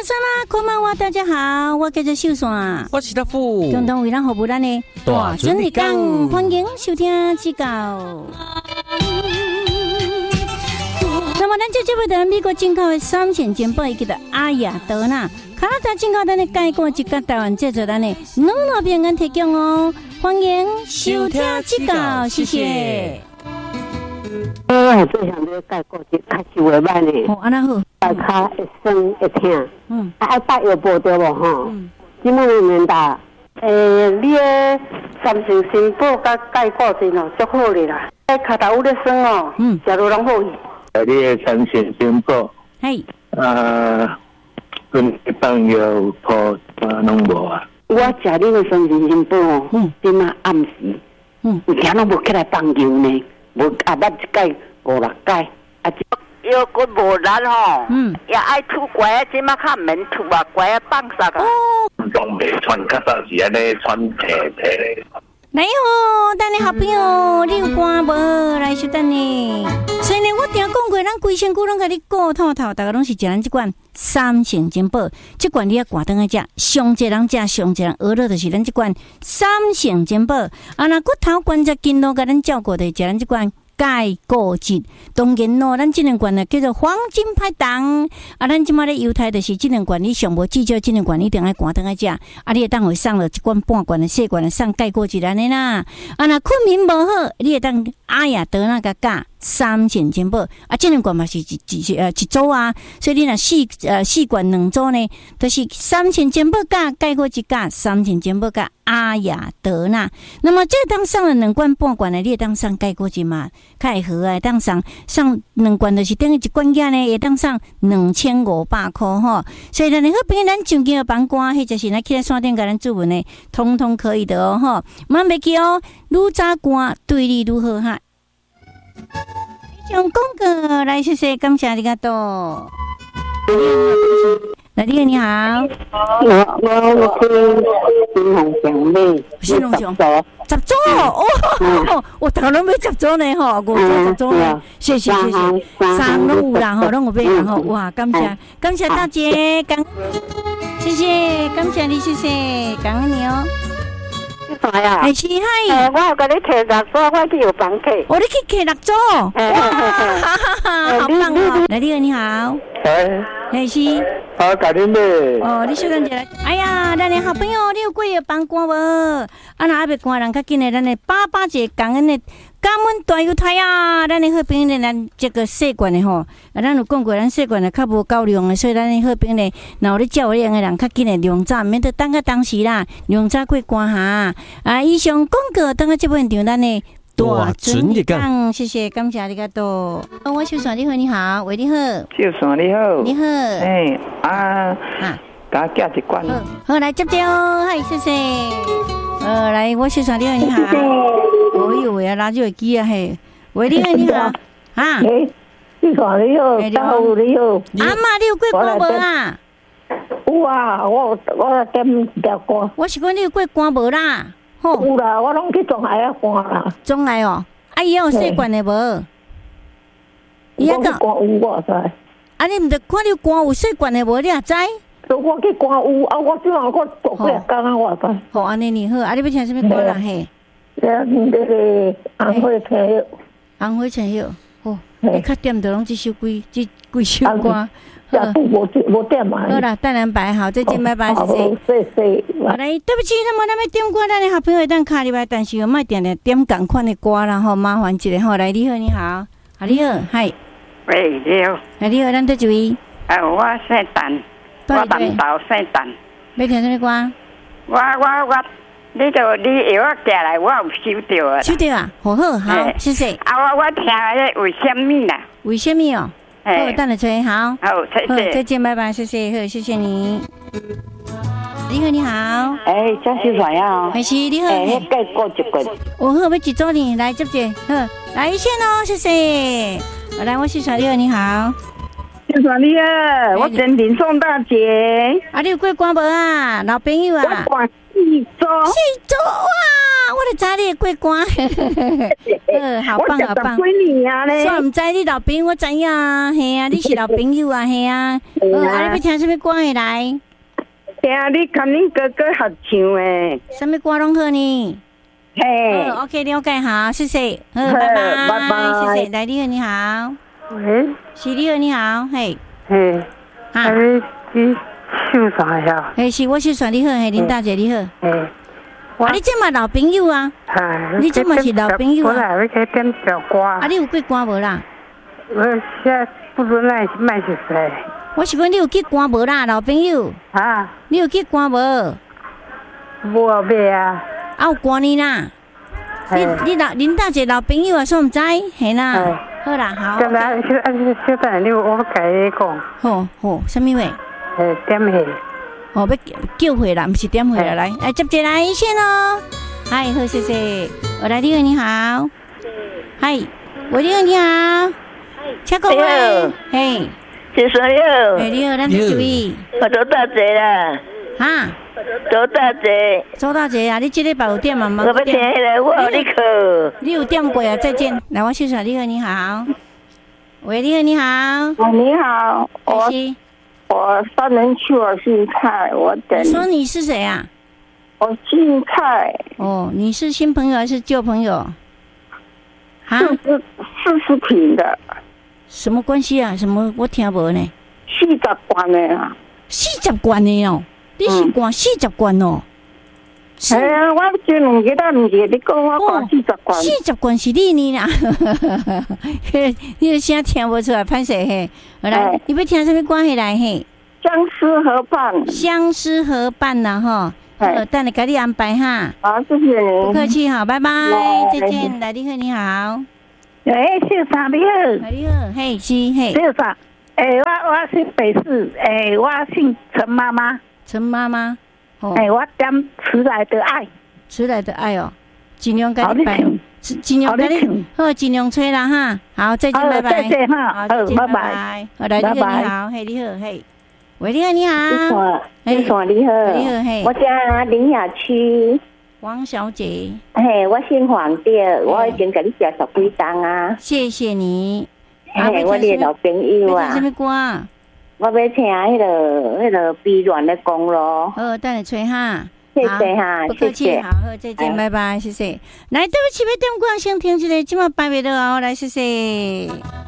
山啦，こんばんは，大家好，我叫做秀山， 我是大富， 共同为咱服务咱的大准日讲，欢迎收听指教。那么咱这节目在美国进口的3线煎包，伊叫做阿雅德纳，加拿大进口咱的介果一个台湾制作咱的2平安提供哦，欢迎收听指教，谢谢。 我最想要介过去较受会歹呢。 哦，安那好。 脚会酸会痛。爱带药布对无吼？即满的面打。你的三成新补甲介过去哦，足好哩啦。脚头有咧酸哦，食落拢好去。 你的三成新补。 嘿。 跟一般药铺拢无啊。 我食你的三成新补哦，即马暗时，有天拢无起来放油呢。无啊，捌一届5、6届，啊，腰骨无力吼，也爱拄拐，即马较免拄啊，拐放煞啊。 拢袂穿，较早是安尼穿皮皮。 来哦，咱的好朋友，你有歌无？来收等你。所以呢，我定讲过，咱规身躯拢甲你顾透透，大家拢是食咱即款3成煎包，即款你要挂灯来食，上济人食，上济人饿了就是咱即款3成煎包。啊，那骨头关节筋都甲咱照顾的，食咱即款。钙固质，当然咯，咱这两罐呢叫做黄金拍档。啊，咱即马咧犹太就是这两罐，你上无至少这两罐一定爱关灯来食。啊，你会当会送了一罐半罐的细罐的送钙固质安尼啦。啊，那困眠无好，你会当阿雅德那个加3成煎包。啊，这两罐嘛是一组啊，所以你若四罐2组呢，都是3成煎包加钙固质加3成煎包加阿雅德纳。那么这当送了2罐半罐的，你会当送钙固质嘛？较会好啊，当上2罐就是等于一罐价呢，会当上2500块吼。所以咱好朋友，咱上京的房官，或者是咱去山顶甲咱注文呢，通通可以的哦吼。莫袂记哦，愈早官对你愈好哈。以上广告来，谢谢，感谢你个多。来，你好。 我去新红上妹， 新红上10组哦，我头拢要10组呢吼，5组10组呢，谢谢，三拢有啦吼，拢有买啦吼，哇，感谢大姐，谢谢，感谢你，谢谢，感恩你哦。 啥呀？ 哎是嗨， 我有甲你摕6组，我去有房客。 我你去摕6组，哇，好棒哦！来，你好。哎是。 好，甲你买。 哦，你小干一下。哎呀，咱的好朋友，你有过要帮关无？啊，那还袂关人较紧的，咱的爸节感恩的感恩大犹太啊！咱的好朋友呢，咱这个细罐的吼，啊，咱有讲过，咱细罐的较无够量的，所以咱的好朋友呢，若有咧照顾的人较紧的量早，免得等到当时啦，量早过关哈。啊，以上广告等下这部现场，咱的。大准日讲，谢谢，感谢你个多。我秀山你好，你好，喂，你好， 秀山你好， 你好， 给我寄一罐。 好，来接哦，嗨，谢谢。来，我秀山你好，你好。哦呦喂，拉住机啊嘿，喂，你好，你好，啊， 秀山你好，大夫你好。 阿妈，你有过关无啊？ 有啊，我点一条关。 我是讲你有过关无啦？ 有啦，我拢去中海啊关啦。 中海哦，啊伊有细罐的无？伊个关有我知。 啊，你毋得看你关有细罐的无？你也知？ 我去关有啊，我即下我做几日工啊，我知。 好，安尼你好，啊你要听什么歌啦？嘿， 那个红花青叶。红花青叶，哦，你较点的拢这几首歌。 无点嘛。 好啦，淡蓝白好，再见，拜拜，谢谢。来，对不起，那么咱们点歌，咱的好朋友等卡入来，但是又莫点点同款的歌啦，吼，麻烦一下吼。来，你好，你好，你好，嗨， 喂，你好， 你好，咱在一位。 我姓陈，我南投姓陈。 要听什么歌？ 我，你摇我寄来，我有收到啊。 收到啊，好，谢谢。 我听的为什么啦？ 为什么哦？好，等下吹，好，再见，拜拜，谢谢，好，谢谢你。你好，你好。 张秀传呀。 还是你好。 再过一棍。 我好，要几组呢？来接者，好，来先哦，谢谢。来，我是小丽，你好。 秀传你好，我真灵宋大姐。 啊，你有过关无啊？老朋友啊。 四组哇！我就知你会过关，好棒好棒！我唔知你老朋友，我知影啊，系啊，你是老朋友啊，系啊。你要听什么歌会来？ 听你跟恁哥哥合唱诶。 什么歌拢好呢？ 嘿 ，OK， 了解好，谢谢，拜拜，拜拜，谢谢，来，你好，你好， 喂， 是你好，你好，嘿， 嘿，啊，你秀啥呀？ 嘿，是我秀啥？你好，嘿，林大姐，你好， 嘿， 啊，你这嘛老朋友啊？你这嘛是老朋友啊？ 我来要去点小歌。 啊，你有过歌无啦？ 我现在不知那卖是谁。 我是讲你有去歌无啦，老朋友？ 啊， 你有去歌无？ 无买啊。 啊，有歌呢啦。你林大姐老朋友啊，说唔知，系啦。好啦，好。 现在你我甲你讲。 好，什么话？ 点货。 要叫回啦，不是点回来来，来接来一线哦。嗨，好，谢谢。我来，你好，你好。嗨，我你好，你好。请讲话。嘿， 先生你好。 你好，咱是谁位？ 我周大姐啦。 哈？ 周大姐。 周大姐啊，你这礼拜有点吗？ 我要听迄个，我有你课。 你有点过啊？再见。来，我秀秀，你好，你好。喂，你好，你好。 你好，我三人去，我姓蔡，我等。 你说你是谁啊？ 我姓蔡。 哦，你是新朋友还是旧朋友？ 哈？40平的。 什么关系啊？什么我听无呢 ？40关的啊。 40关的哦，你是关40关哦。 哎呀，我就2个到2个，你讲我关40关。 40关是你呢啦，你的声听不出来，歹势嘿。好来，你要听什么歌系来嘿？ 相思河畔。 相思河畔呐哈，等你给你安排哈。 好，谢谢你。 不客气哈，拜拜，再见。来，你好，你好。 秀啥你好？ 你好，嘿，是嘿。 秀啥？我是北市，我姓陈妈妈。 陈妈妈。 我点迟来的爱， 迟来的爱哦，尽量给你摆，尽量给你，好，尽量吹啦哈，好，再见，拜拜， 谢谢哈， 好，再见，拜拜，好，来，你好，嘿，你好，嘿，喂，你好，你好， 你好，你好， 嘿， 我叫林雅区， 王小姐， 嘿，我姓黄的，我已经给你介绍几张啊， 谢谢你， 嘿，我的老朋友啊， 什么歌啊？ 我要听迄个悲恋的公路。 好，等你吹哈。 谢谢哈， 不客气，好，再见，拜拜，谢谢。来，对不起，要点歌，先听一个，今晚摆袂到哦，来，谢谢。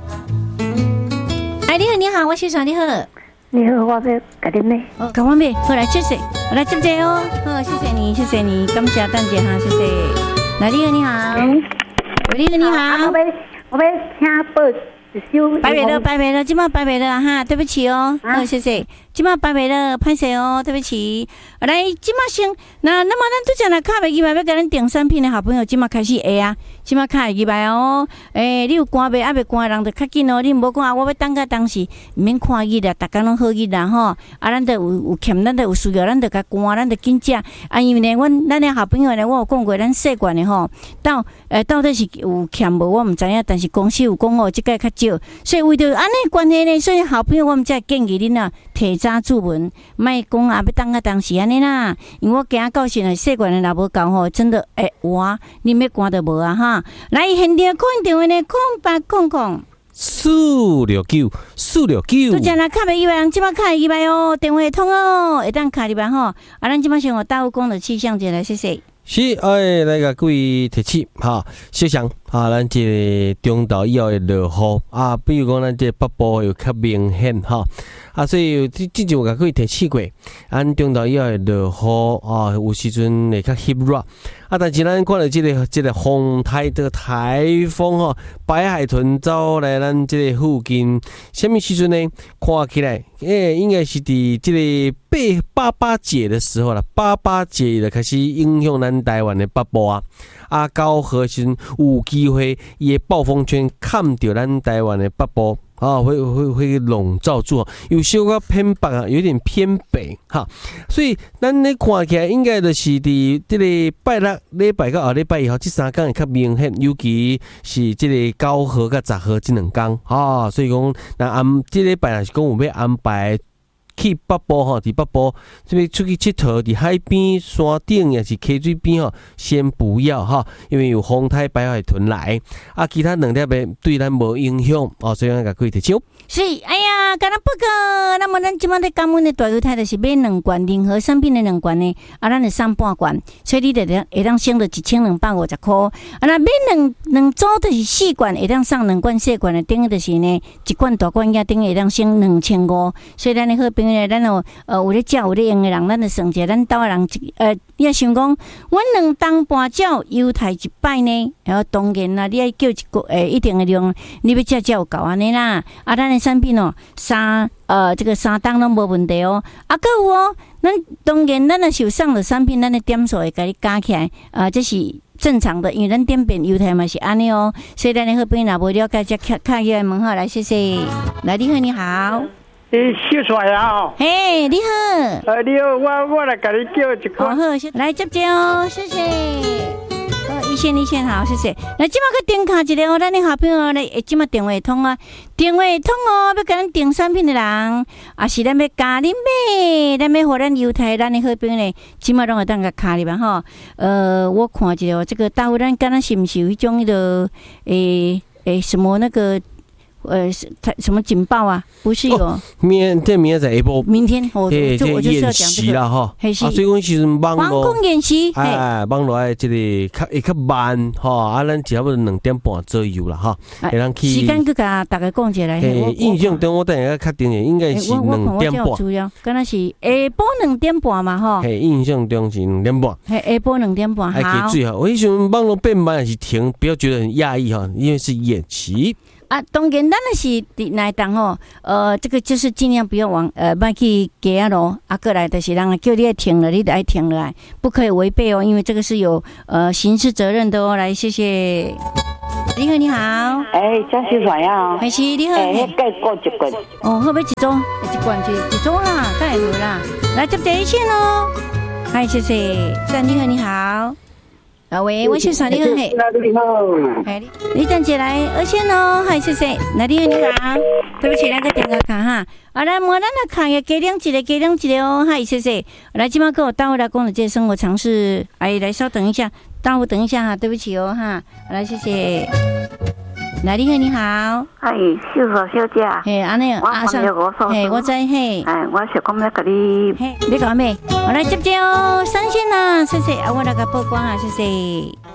哎，你好，你好，我是啥？你好， 你好，我要给你买。 哦，搞完没？好，来，谢谢，我来接接哦。好，谢谢你，谢谢你，感谢蛋姐哈，谢谢。来，你好，你好，你好，你好， 我要听报。 摆袂了，今晚摆袂了哈，对不起哦，好，谢谢，今晚摆袂了，歹势哦，对不起。来，今晚先，那么咱拄则来卡袂记来要甲咱订产品的好朋友，今晚开始会啊，今晚卡会记来哦。你有赶袂，未赶的人就较紧哦，你唔好讲啊，我要等到当时，唔免看伊啦，大家拢好伊啦吼。啊，咱就有欠，咱就有需要，咱就甲赶，咱就紧食。啊，因为呢，咱的好朋友呢，我有讲过，咱习惯的吼，到底是有欠无，我唔知影，但是公司有讲哦，即个较少。所以为着安尼关系呢，所以好朋友我们才建议恁啊，提早注文，莫讲啊要等啊当时安尼啦。因为我今仔到时呢，习惯的若无够吼，真的哇，你要赶就无啊哈。来，现场空电话呢，0800-469-469。拄则来卡袂意外，人即摆卡会意外哦，电话通哦，会当卡入来吼。啊，咱即摆先互大有讲的气象节来，谢谢。 是，来个各位提醒哈，小想啊，咱这个中昼以后的落雨啊，比如讲咱这北部又较明显哈啊，所以之前有甲各位提醒过，咱中昼以后的落雨啊，有时阵会较湿热啊，但是咱看到这个风台的台风哈，白海豚走来咱这个附近，什么时阵呢？看起来，应该是伫这个八节的时候啦，八节就开始影响咱台湾的北部啊。啊，到何时有机会，伊的暴风圈看到咱台湾的北部啊，会笼罩住，有小可偏北啊，有点偏北哈，所以咱咧看起来应该就是伫这个拜六礼拜到后礼拜以后，这3天会较明显，尤其是这个9号甲10号这2天啊，所以讲那这礼拜若是讲有要安排去北部吼，伫北部这边出去佚佗，伫海边、山顶也是溪水边吼，先不要哈，因为有风台白海豚来啊，其他两粒的对咱无影响哦，所以咱甲可以提醒。 是，哎呀，敢若不过，那么咱即摆咧感恩的大犹太就是买2罐任何商品的2罐呢，啊，咱会送半罐，所以你就会当省到1250块。啊，那买两组就是4罐，会当送2罐小罐的，等于就是呢1罐大罐也等于会当省2500。所以咱的好朋友，咱有咧食有咧用的人，咱就算者，咱兜的人你也想讲，阮2当半鸟犹太1摆呢，然后当然啦，你要叫一个一定的量，你要食才有够安尼啦。啊，咱的产品哦，这个3当拢无问题哦。啊，搁有哦，咱当然咱若是有送的产品，咱的点数会甲你加起来，这是正常的，因为咱点变犹太嘛是安尼哦。所以咱的好朋友若无了解，则敲入来问好，来谢谢。来，你好，你好。 小帅啊！ 嘿，你好。 你好，我来甲你叫一个。 好，来接哦，谢谢。一线好，谢谢。来，即马去订卡一个哦，咱的好朋友来，即马电话通啊，哦，要甲咱订产品的人，啊是咱要加恁买，咱要互咱犹太咱的好朋友呢，即马拢会当甲卡里吧吼。我看一下这个大陆咱敢若是毋是有迄种什么那个。什么警报啊？不是有明天在下晡， 明天我就是要讲这个啦哈。 所以讲其实网络演习， 网络的这个会较慢哈，啊，咱差不多2点半左右啦哈，会当去。 时间佮大家讲一下来。 印象中我等下确定的应该是2点半。 敢若是下晡2点半嘛吼。 印象中是2点半。 下晡2点半。好。 最好，我想网络变慢还是停，不要觉得很讶异哈，因为是演习。 啊，当然，咱是来当吼，这个就是尽量不要别去加咯。啊，过来就是人叫你停了，你就爱停了，不可以违背哦，因为这个是有刑事责任的哦。来，谢谢。你好，你好。 张小帅啊。 还是你好。 再过1罐。 哦，好，要1组，1罐1组啦，太好啦。来接第一线哦。嗨，谢谢。你好，你好。喂，我是啥？你好，嘿， 你好， 你等下来2线哦，嗨，谢谢。那你好，你好，对不起，那个电话卡哈，来，咱的卡也加两一个哦，嗨，谢谢。来，今晚跟我大伙来讲的这生活常识，来稍等一下，大伙等一下哈，对不起哦哈，来，谢谢。来，你好，你好。 小姐。 安尼，我知嘿。 我想讲要甲你。 你讲咩？我来接哦，3线啦，谢谢。我来个曝光啊，谢谢。